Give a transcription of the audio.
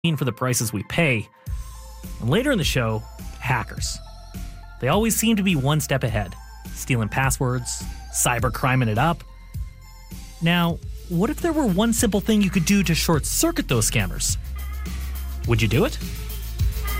for the prices we pay. And later in the show, hackers. They always seem to be one step ahead, stealing passwords, cybercriming it up. Now, what if there were one simple thing you could do to short-circuit those scammers? Would you do it?